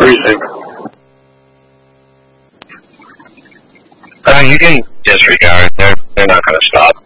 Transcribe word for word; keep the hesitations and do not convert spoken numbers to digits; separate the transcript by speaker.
Speaker 1: do you think?
Speaker 2: Uh, you can disregard. They're, they're not going to stop.